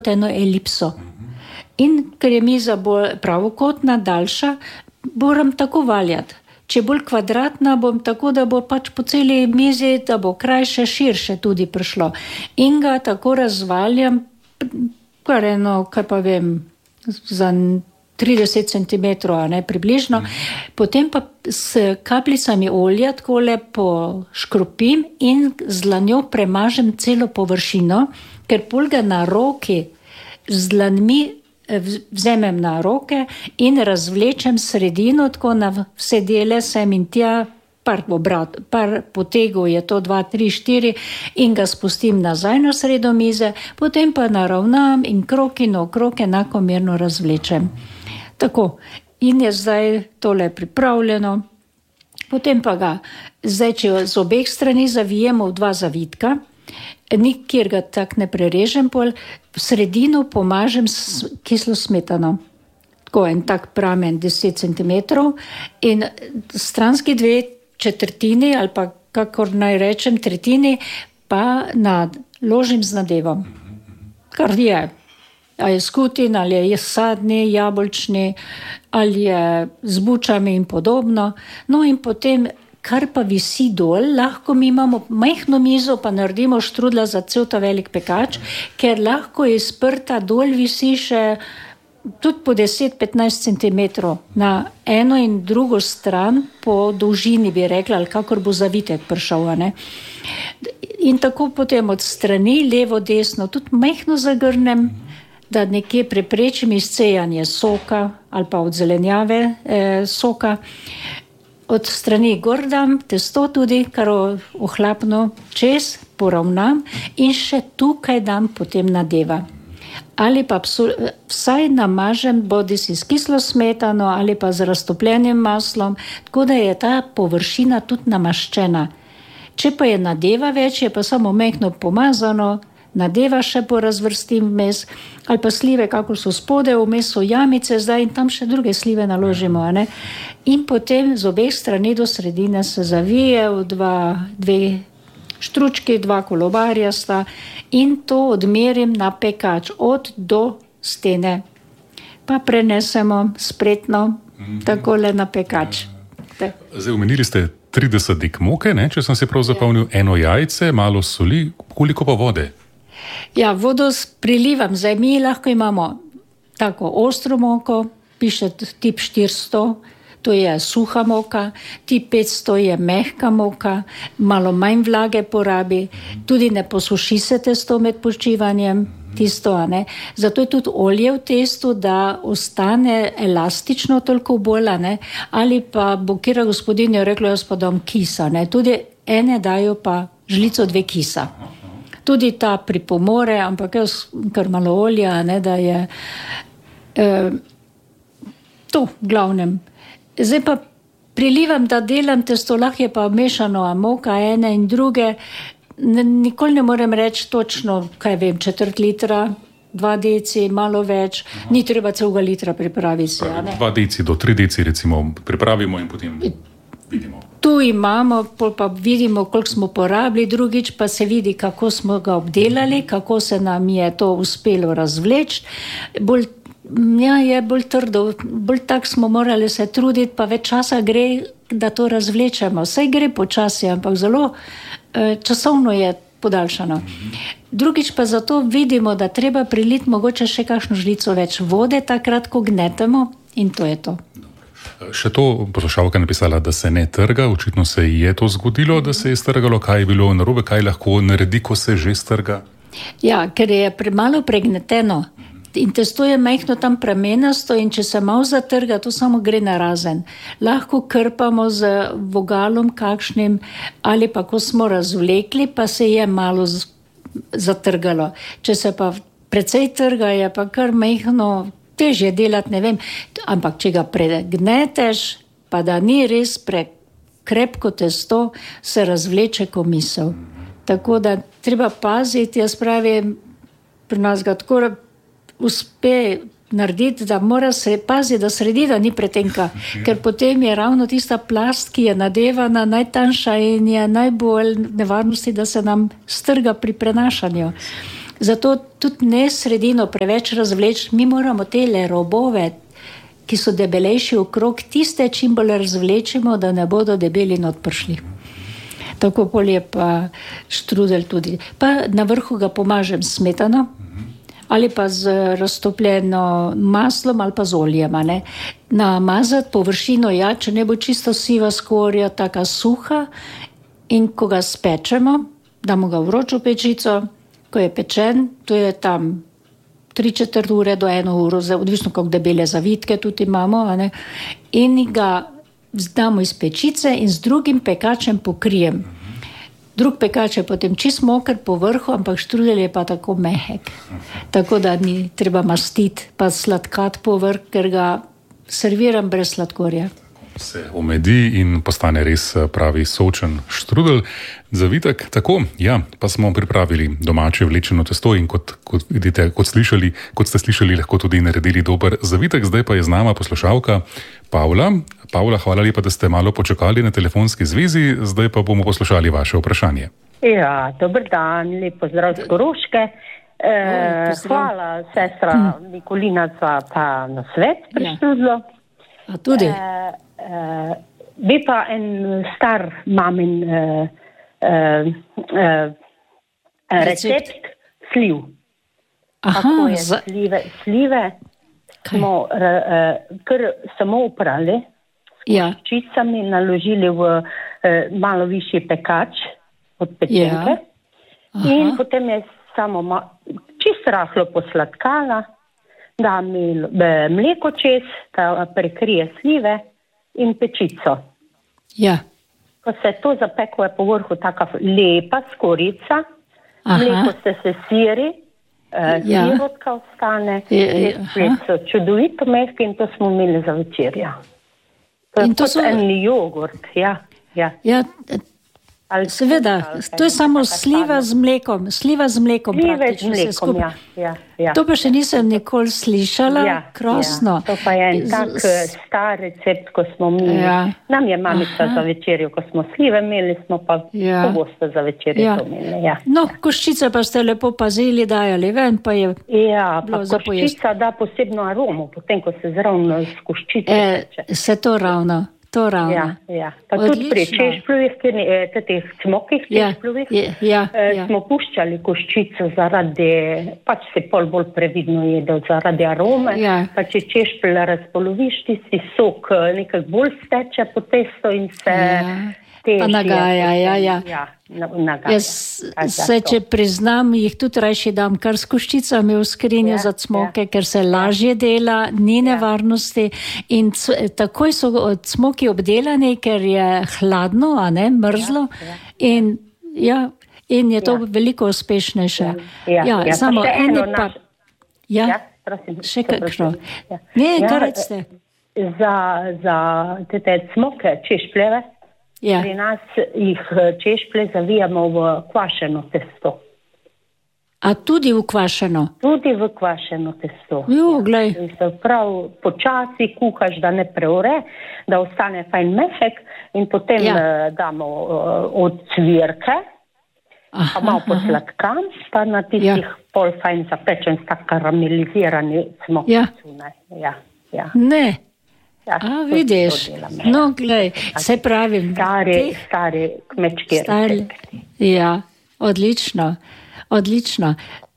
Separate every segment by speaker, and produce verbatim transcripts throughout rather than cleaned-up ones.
Speaker 1: eno elipso. In ker je miza bolj pravokotna, daljša, moram tako valjati. Če bolj kvadratna, bom tako, da bo pač po celi mizi, da bo krajše, širše tudi prišlo. In ga tako razvaljam, kar eno, kaj pa vem, za trideset centimetrov, a ne, približno. Potem pa s kapljicami olja tako lepo škropim in z dlanjo premažem celo površino, ker pol ga na roki z dlanmi vzemem na roke in razvlečem sredino, tako na vse dele sem in tja, par, obrat, par potegov je to dva, tri, štiri in ga spustim nazaj na sredo mize, potem pa naravnam in krok in okrog enakomerno razvlečem. Tako, in je zdaj tole pripravljeno, potem pa ga, zdaj če z obeh strani zavijemo v dva zavitka, nikjer ga tak ne prerežem pol, v sredino pomažem s kislo smetano. Tako en tak pramen deset centimetrov in stranski dve četrtini ali pa kakor naj rečem tretjini pa naložim z nadevom. Kar je, a je skutin ali je sadni, jabolčni ali je z bučami in podobno. No in potem kar pa visi dol, lahko mi imamo majhno mizo, pa naredimo štrudla za cel ta velik pekač, ker lahko iz prta dol visi še tudi po deset do petnajst centimetrov na eno in drugo stran po dolžini, bi rekla, ali kakor bo zavitek prišel, ne. In tako potem od strani, levo, desno, tudi majhno zagrnem, da nekje preprečim izcejanje soka ali pa od zelenjave eh, soka. Od strani gor dam testo tudi, kar ohlapno čez, poravnam in še tukaj dam potem nadeva. Ali pa vsaj namažem bodisi s kislo smetano ali pa z raztopljenim maslom, tako da je ta površina tudi namaščena. Če pa je nadeva več, je pa samo mehko pomazano, nadeva še porazvrstim vmes, ali pa slive, kako so spode, vmes so jamice zdaj in tam še druge slive naložimo, ne? In potem z obeh strani do sredine se zavije v dva, dve štručki, dva kolobarja sta in to odmerim na pekač od do stene. Pa prenesemo spretno takole na pekač.
Speaker 2: Zdaj, omenili ste trideset dek moke, ne? Če sem se prav zapomnil, eno jajce, malo soli, koliko pa vode?
Speaker 1: Ja, vodo prilivam, zdaj mi lahko imamo tako ostro moko, piše tip štiristo, to je suha moka, tip petsto je mehka moka, malo manj vlage porabi, tudi ne posuši se testo med počivanjem, tisto, a ne. Zato je tudi olje v testu, da ostane elastično toliko bolj, a ne, ali pa bo kjera gospodinja rekla, jaz pa dam kisa, ne. Tudi ene dajo pa žlico dve kisa. Tudi ta pripomore, ampak jaz kar malo olja, ne, da je eh, to v glavnem. Zdaj pa prilivam, da delam testo, lahko je pa mešano, a moka ene in druge, ne, nikoli ne morem reči točno, kaj vem, četrt litra, dva deci, malo več, aha, ni treba celega litra pripraviti.
Speaker 2: Pravi, dva deci do tri deci recimo pripravimo in potem vidimo.
Speaker 1: Tu imamo, pol pa vidimo, koliko smo porabili, drugič pa se vidi, kako smo ga obdelali, kako se nam je to uspelo razvleči. Bolj, ja, je bolj trdo, bolj tak smo morali se truditi, pa več časa gre, da to razvlečemo. Saj gre počasi, ampak zelo eh, časovno je podaljšano. Drugič pa zato vidimo, da treba priliti mogoče še kakšno žlico več vode, takrat, ko gnetemo, in to je to.
Speaker 2: Še to poslušalka napisala, da se ne trga, očitno se je to zgodilo, da se je strgalo, kaj je bilo narobe, kaj lahko naredi, ko se že strga?
Speaker 1: Ja, ker je premalo pregneteno in testo je majhno tam premenasto in če se malo zatrga, to samo gre narazen. Lahko krpamo z vogalom kakšnim ali pa ko smo razvlekli, pa se je malo zatrgalo. Če se pa precej trga, je pa kar majhno težje delati, ne vem, ampak če ga pregneteš, pa da ni res prekrepko testo, se razvleče ko misel. Tako da treba paziti, jaz pravim, pri nas ga tako uspe narediti, da mora se paziti, da sredina ni pretenka, ker potem je ravno tista plast, ki je nadevana, najtanjša in je najbolj nevarnosti, da se nam strga pri prenašanju. Zato tudi ne sredino preveč razvleči. Mi moramo tele robove, ki so debelejši okrog, tiste čim bolj razvlečimo, da ne bodo debeli not prišli. Tako bolje pa štrudel tudi. Pa na vrhu ga pomažem smetano ali pa z raztopljeno maslom ali pa z oljem. Ne? Namazati površino, ja, če ne bo čisto siva skorja, taka suha, in ko ga spečemo, damo ga v vročo pečico, ko je pečen, to je tam tri četrt ure do eno uro, odvisno kako debele zavitke tudi imamo, ne? In ga damo iz pečice in z drugim pekačem pokrijem. Drug pekač je potem čist moker po vrhu, ampak štrudel je pa tako mehek. Tako da ni treba mastiti, pa sladkat po vrh, ker ga serviram brez sladkorja.
Speaker 2: Se omedi in postane res pravi sočen štrudel. Zavitek, tako, ja, pa smo pripravili domače vlečeno testo in kot, kot vidite, kot, slišali, kot ste slišali, lahko tudi naredili dober zavitek. Zdaj pa je z nama poslušalka Pavla. Pavla, hvala lepa, da ste malo počakali na telefonski zvezi, zdaj pa bomo poslušali vaše vprašanje.
Speaker 3: Ja, dober dan, lep pozdrav z Koroške. E, hvala, sestra hm. Nikolina, za ta nasvet pri štrudlu.
Speaker 1: A tudi?
Speaker 3: E, e, bi pa en star mamin e, e, e, recept sliv.
Speaker 1: Aha,
Speaker 3: Kako je
Speaker 1: za...
Speaker 3: slive, slive smo e, e, kar samo uprali,
Speaker 1: ja.
Speaker 3: s čicami naložili v e, malo višji pekač od petenke ja. In potem je samo ma, čist rahlo posladkala, da mi mleko čez, da prekrije slive in pečico.
Speaker 1: Ja.
Speaker 3: Ko se to zapeklo, je po vrhu taka lepa skorica, aha. Mleko se sesiri, eh, ja. Sirotka ostane, je, je, so čudovito mehke in to smo imeli za večerja. To je kot so... en jogurt, ja. ja.
Speaker 1: ja. Seveda, to je samo sliva z mlekom, sliva z mlekom.
Speaker 3: Slive z mlekom, ja, ja, ja.
Speaker 1: To pa še nisem nikoli slišala, ja, krasno.
Speaker 3: Ja. To pa je en tak z... star recept, ko smo mi, ja. Nam je mamica Aha. za večerjo, ko smo slive imeli, smo pa ja. pogosto za večerjo ja. to imeli. Ja.
Speaker 1: No, koščice pa ste lepo pazili, dajali ven, pa je
Speaker 3: ja, pa koščica da posebno aromo, potem, ko se zravno z koščice
Speaker 1: e, se to ravno. To ravno.
Speaker 3: Ja, ja. Pa tudi pri češpljuvih, teh cmokih češpljuvih,
Speaker 1: ja, ja, ja.
Speaker 3: smo puščali koščico zaradi, pač se pol bolj previdno jedel zaradi arome, ja. Pa če češplj razpoloviš, tisti sok nekaj bolj steče po testo in se
Speaker 1: ja. Pa nagaja, ja, ja.
Speaker 3: ja nagaja.
Speaker 1: Jaz se, če priznam, jih tudi rajši dam kar s koščicami v skrinjo ja, za cmoke, ja. Ker se lažje dela, ni nevarnosti in c- takoj so cmoki obdelani, ker je hladno, a ne, mrzlo ja, ja. In, ja, in je to ja. veliko uspešnejše.
Speaker 3: Ja, ja, ja.
Speaker 1: Samo ene pa...
Speaker 3: Naš...
Speaker 1: Ja,
Speaker 3: ja prosim,
Speaker 1: še kakšno.
Speaker 3: Ja.
Speaker 1: Ne,
Speaker 3: ja,
Speaker 1: kar recite.
Speaker 3: Za, za te, te cmoke, češpljeve,
Speaker 1: ja.
Speaker 3: Pri nas jih češplje zavijamo v kvašeno testo.
Speaker 1: A tudi v kvašeno?
Speaker 3: Tudi v kvašeno testo.
Speaker 1: Jo, glej.
Speaker 3: In se prav počasi kuhaš, da ne preore, da ostane fajn mehek in potem ja. damo od cvirke, aha, pa malo posladkam, pa na tistih ja. pol fajn zapečen, tak karamelizirani smok.
Speaker 1: Ja.
Speaker 3: Ja, ja.
Speaker 1: Ne.
Speaker 3: Ja,
Speaker 1: a, vidiš, no, glej, se pravim.
Speaker 3: Stari, te... stari kmečki recepti.
Speaker 1: Ja, odlično, odlično.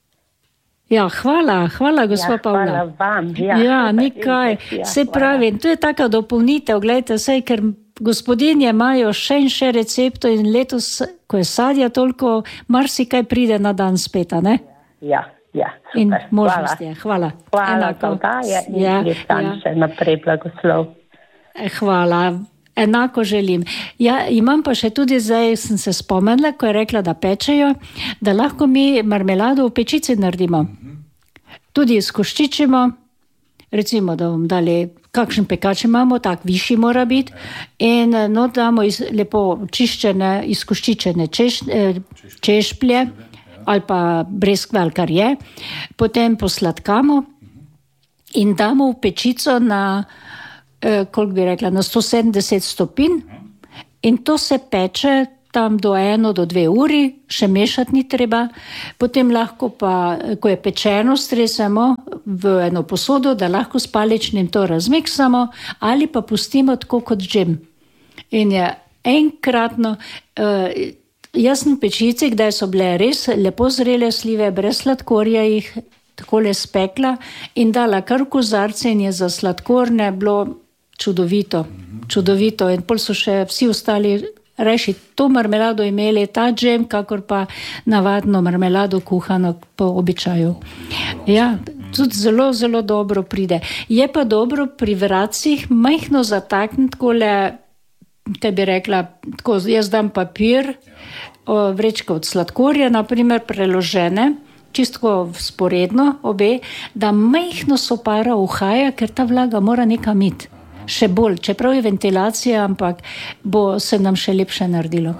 Speaker 1: Ja, hvala, hvala, gospod ja, Pavla.
Speaker 3: Hvala vam, ja.
Speaker 1: Ja, nikaj, ja, se pravim, to je taka dopolnitev, gledajte, sej, ker gospodinje imajo še in še receptov in letos, ko je sadja toliko, marsikaj pride na dan spet, ne?
Speaker 3: Ja. Ja,
Speaker 1: in možnost je. Hvala.
Speaker 3: Hvala, da je in ja, je tam ja. še naprej blagoslov.
Speaker 1: Hvala. Enako želim. Ja, imam pa še tudi zdaj, sem se spomnila, ko je rekla, da pečejo, da lahko mi marmelado v pečici naredimo. Tudi skoščičimo, recimo, da bomo dali, kakšen pekač imamo, tak višji mora biti, in no, damo iz, lepo čiščene, izkoščičene češ, češplje, ali pa breskve, ali kar je, potem posladkamo in damo v pečico na, eh, koliko bi rekla, na sto sedemdeset stopinj in to se peče tam do eno, do dve uri, še mešati ni treba. Potem lahko pa, ko je pečeno, stresemo v eno posodo, da lahko s paličnim to razmiksamo ali pa pustimo tako kot džem. In je enkratno, uh, jaz sem pečici, kdaj so bile res lepo zrele slive, brez sladkorja jih takole spekla in dala kar v kozarce in je za sladkorne bilo čudovito, čudovito. In pol so še vsi ostali reši to marmelado imeli, ta džem, kakor pa navadno marmelado kuhano po običaju. Ja, tudi zelo, zelo dobro pride. Je pa dobro pri vracih majhno zatakniti takole, kaj bi rekla, tako jaz dam papir, o, vrečke od sladkorja, naprimer preložene, čisto sporedno obe, da majhno sopara uhaja, ker ta vlaga mora nekam iti. Še bolj, čeprav je ventilacija, ampak bo se nam še lepše naredilo.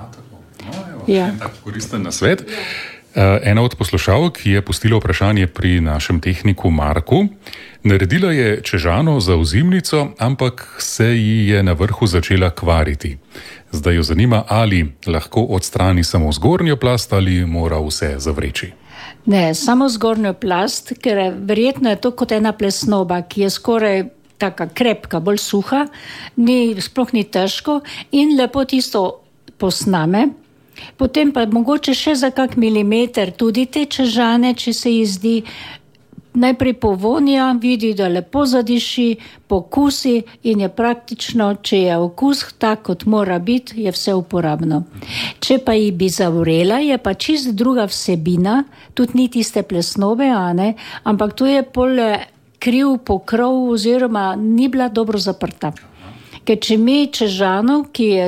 Speaker 2: Ja. Koristen nasvet. Ena od poslušalk je pustila vprašanje pri našem tehniku Marku. Naredila je čežano za ozimnico, ampak se ji je na vrhu začela kvariti. Zdaj jo zanima, ali lahko odstrani samo zgornjo plast ali mora vse zavreči.
Speaker 1: Ne, samo zgornjo plast, ker verjetno je to kot ena plesnoba, ki je skoraj taka krepka, bolj suha, ni, sploh ni težko in lepo tisto posname. Potem pa mogoče še za kak milimeter tudi te čežane, če se ji zdi, najprej povonja, vidi, da lepo zadiši, pokusi in je praktično, če je okus tak, kot mora biti, je vse uporabno. Če pa ji bi zavrela, je pa čist druga vsebina, tudi ni tiste plesnobe, a ne, ampak to je pole kriv pokrov oziroma ni bila dobro zaprta. Ker če mi čežano, ki je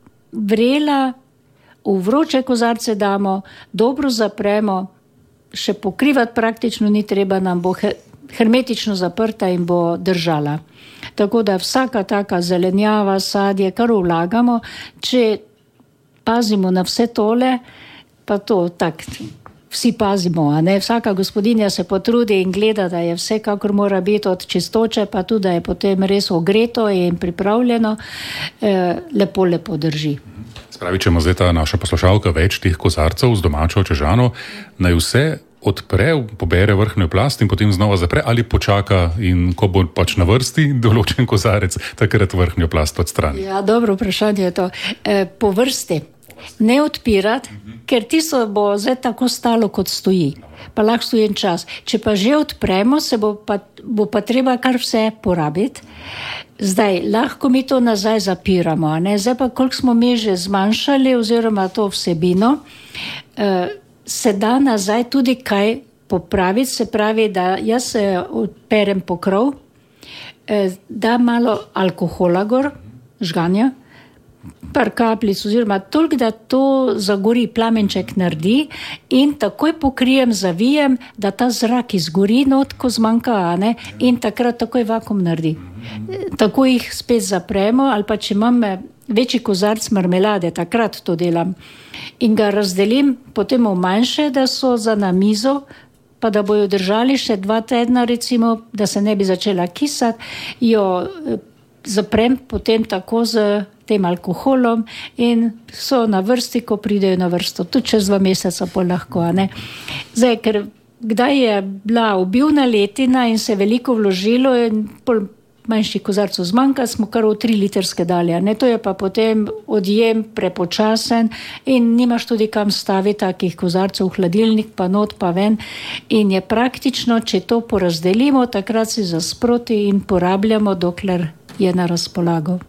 Speaker 1: vrela, v vroče kozarce damo, dobro zapremo, še pokrivati praktično ni treba, nam bo hermetično zaprta in bo držala. Tako da vsaka taka zelenjava, sadje, kar vlagamo, če pazimo na vse tole, pa to tak, vsi pazimo, a ne? Vsaka gospodinja se potrudi in gleda, da je vse, kakor mora biti od čistoče, pa tudi, da je potem res ogreto in pripravljeno, eh, lepo, lepo drži.
Speaker 2: Spravi, če ima zdaj ta naša poslušalka več teh kozarcev z domačo čežano, naj vse odpre, pobere vrhnjo plast in potem znova zapre ali počaka in ko bo pač na vrsti določen kozarec, takrat vrhnjo plast odstrani?
Speaker 1: Ja, dobro vprašanje je to. E, po vrsti. Ne odpirati, ker tisto bo zdaj tako stalo, kot stoji. Pa lahko stoji en čas. Če pa že odpremo, se bo pa, bo pa treba kar vse porabiti. Zdaj, lahko mi to nazaj zapiramo, a ne? Zdaj pa, koliko smo mi že zmanjšali oziroma to vsebino, eh, se da nazaj tudi kaj popraviti, se pravi, da jaz se odperem pokrov, eh, da malo alkohola gor, žganja, par kapljic oziroma toliko, da to zagori, plamenček naredi in takoj pokrijem, zavijem, da ta zrak izgori not, ko zmanjka, a ne? In takrat takoj vakuum naredi. Tako jih spet zapremo ali pa če imam večji kozarc marmelade, takrat to delam in ga razdelim potem v manjše, da so za na mizo, pa da bojo držali še dva tedna recimo, da se ne bi začela kisati, jo zaprem potem tako z tem alkoholom in so na vrsti, ko pridejo na vrsto. Tudi čez dva meseca pol lahko, a ne. Zdaj, ker kdaj je bila obilna letina in se veliko vložilo in pol manjših kozarcev zmanjka, smo kar v tri litrske dali, a ne. To je pa potem odjem prepočasen in nimaš tudi kam staviti takih kozarcev v hladilnik, pa not, pa ven. In je praktično, če to porazdelimo, takrat si zasproti in porabljamo, dokler je na razpolago.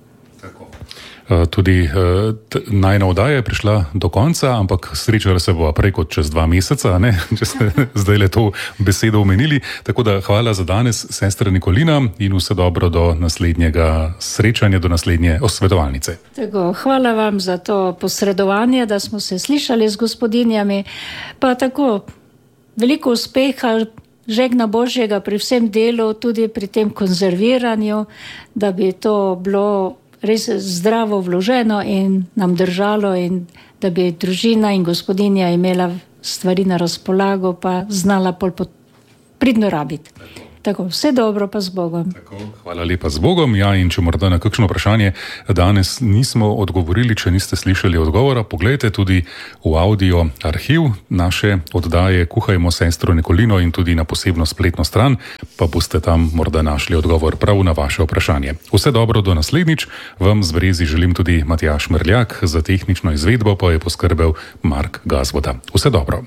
Speaker 2: Tudi najna oddaja je prišla do konca, ampak srečala se bo prej kot čez dva meseca, ne? Če ste zdaj le to besedo omenili. Tako da hvala za danes, sestra Nikolina, in vse dobro do naslednjega srečanja, do naslednje osvetovalnice.
Speaker 1: Tako, hvala vam za to posredovanje, da smo se slišali z gospodinjami, pa tako veliko uspeha, žegna Božjega pri vsem delu, tudi pri tem konzerviranju, da bi to bilo res zdravo vloženo in nam držalo in da bi družina in gospodinja imela stvari na razpolago, pa znala pol pridno rabiti. Tako, vse dobro pa z Bogom.
Speaker 2: Tako, hvala lepa z Bogom. Ja, in če morda na kakšno vprašanje danes nismo odgovorili, če niste slišali odgovora, poglejte tudi v audio arhiv naše oddaje Kuhajmo s sestro Nikolino in tudi na posebno spletno stran, pa boste tam morda našli odgovor prav na vaše vprašanje. Vse dobro do naslednjič. Vam z Brezi želim tudi Matjaž Mrljak, za tehnično izvedbo pa je poskrbel Mark Gazvoda. Vse dobro.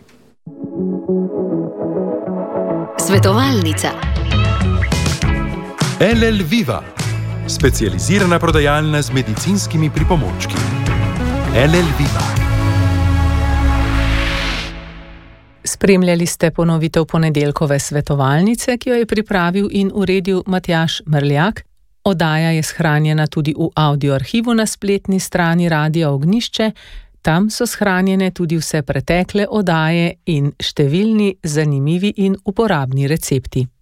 Speaker 4: Svetovalnica.
Speaker 5: L L Viva, specializirana prodajalna z medicinskimi pripomočki. L L Viva.
Speaker 6: Spremljali ste ponovitev ponedeljkove svetovalnice, ki jo je pripravil in uredil Matjaž Mrljak. Oddaja je shranjena tudi v audioarhivu na spletni strani Radia Ognjišče. Tam so shranjene tudi vse pretekle oddaje in številni zanimivi in uporabni recepti.